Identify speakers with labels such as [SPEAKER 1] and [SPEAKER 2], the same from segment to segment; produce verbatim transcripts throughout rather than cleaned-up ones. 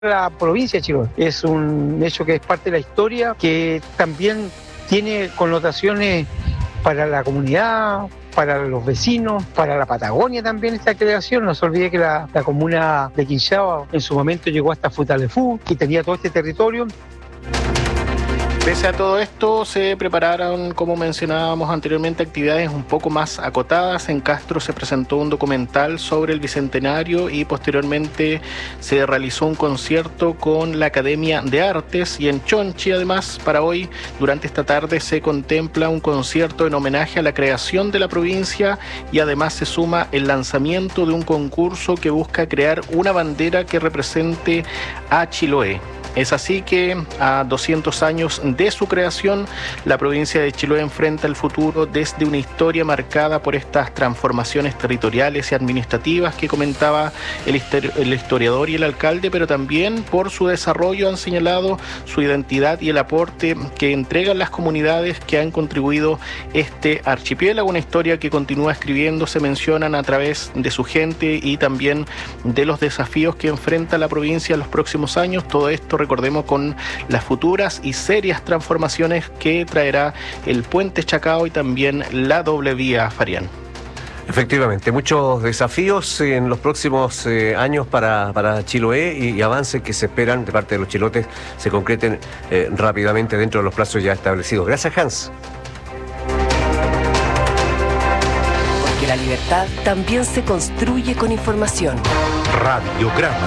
[SPEAKER 1] la provincia de Chiloé. Es un hecho que es parte de la historia, que también tiene connotaciones para la comunidad, para los vecinos, para la Patagonia también esta creación. No se olvide que la, la comuna de Quinchao en su momento llegó hasta Futaleufú y tenía todo este territorio.
[SPEAKER 2] Pese a todo esto, se prepararon, como mencionábamos anteriormente, actividades un poco más acotadas. En Castro se presentó un documental sobre el Bicentenario y posteriormente se realizó un concierto con la Academia de Artes. Y en Chonchi, además, para hoy, durante esta tarde, se contempla un concierto en homenaje a la creación de la provincia y además se suma el lanzamiento de un concurso que busca crear una bandera que represente a Chiloé. Es así que a doscientos años de su creación, la provincia de Chiloé enfrenta el futuro desde una historia marcada por estas transformaciones territoriales y administrativas que comentaba el, histori- el historiador y el alcalde, pero también por su desarrollo. Han señalado su identidad y el aporte que entregan las comunidades que han contribuido este archipiélago, una historia que continúa escribiendo, se mencionan a través de su gente y también de los desafíos que enfrenta la provincia en los próximos años. Todo esto, recordemos, con las futuras y serias transformaciones que traerá el puente Chacao y también la doble vía Farián.
[SPEAKER 3] Efectivamente, muchos desafíos en los próximos eh, años para, para Chiloé y, y avances que se esperan de parte de los chilotes se concreten eh, rápidamente dentro de los plazos ya establecidos. Gracias, Hans.
[SPEAKER 4] Porque la libertad también se construye con información.
[SPEAKER 5] Radiograma.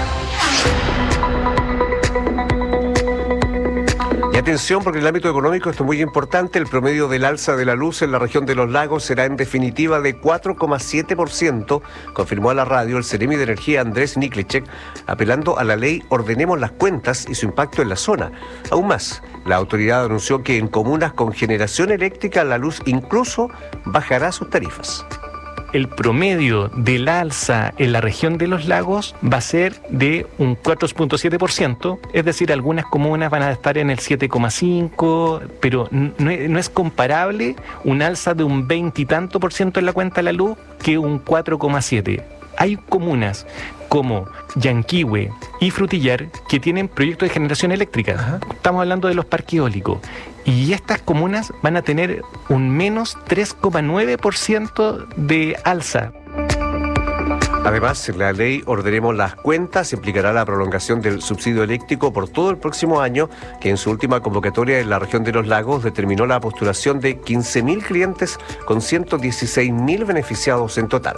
[SPEAKER 3] Atención, porque en el ámbito económico esto es muy importante. El promedio del alza de la luz en la región de los lagos será en definitiva de cuatro coma siete por ciento, confirmó a la radio el Seremi de Energía Andrés Niklicek, apelando a la ley Ordenemos las Cuentas y su impacto en la zona. Aún más, la autoridad anunció que en comunas con generación eléctrica la luz incluso bajará sus tarifas.
[SPEAKER 6] El promedio del alza en la región de los lagos va a ser de un cuatro punto siete por ciento, es decir, algunas comunas van a estar en el siete coma cinco por ciento, pero no es, no es comparable un alza de un veinte y tanto por ciento en la cuenta de la luz que un cuatro coma siete por ciento. Hay comunas como Yanquihue y Frutillar que tienen proyectos de generación eléctrica. Ajá. Estamos hablando de los parques eólicos. Y estas comunas van a tener un menos tres coma nueve por ciento de alza.
[SPEAKER 3] Además, la ley Ordenemos las Cuentas implicará la prolongación del subsidio eléctrico por todo el próximo año, que en su última convocatoria en la región de los lagos determinó la postulación de quince mil clientes con ciento dieciséis mil beneficiados en total.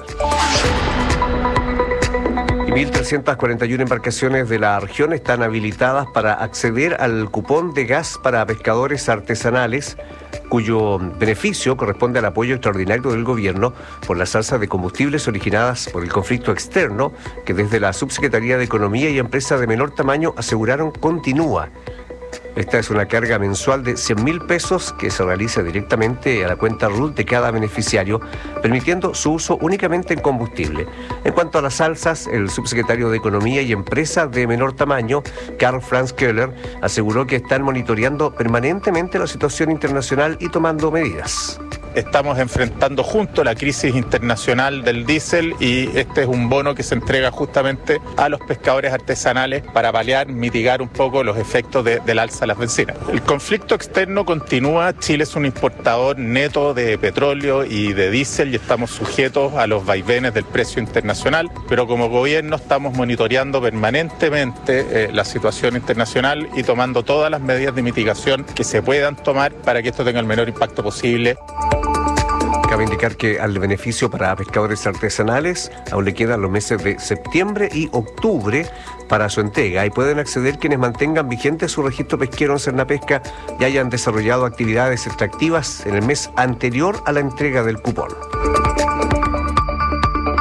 [SPEAKER 3] mil trescientas cuarenta y una embarcaciones de la región están habilitadas para acceder al cupón de gas para pescadores artesanales, cuyo beneficio corresponde al apoyo extraordinario del gobierno por las alzas de combustibles originadas por el conflicto externo, que desde la Subsecretaría de Economía y Empresas de menor tamaño aseguraron continúa. Esta es una carga mensual de cien mil pesos que se realiza directamente a la cuenta R U T de cada beneficiario, permitiendo su uso únicamente en combustible. En cuanto a las alzas, el subsecretario de Economía y Empresas de menor tamaño, Karl Franz Köhler, aseguró que están monitoreando permanentemente la situación internacional y tomando medidas.
[SPEAKER 7] Estamos enfrentando juntos la crisis internacional del diésel y este es un bono que se entrega justamente a los pescadores artesanales para paliar, mitigar un poco los efectos de, del alza de las bencinas. El conflicto externo continúa. Chile es un importador neto de petróleo y de diésel y estamos sujetos a los vaivenes del precio internacional, pero como gobierno estamos monitoreando permanentemente eh, la situación internacional y tomando todas las medidas de mitigación que se puedan tomar para que esto tenga el menor impacto posible.
[SPEAKER 3] Cabe indicar que al beneficio para pescadores artesanales aún le quedan los meses de septiembre y octubre para su entrega y pueden acceder quienes mantengan vigente su registro pesquero en Cernapesca y hayan desarrollado actividades extractivas en el mes anterior a la entrega del cupón.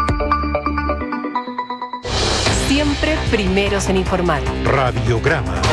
[SPEAKER 4] Siempre primeros en informar.
[SPEAKER 5] Radiograma.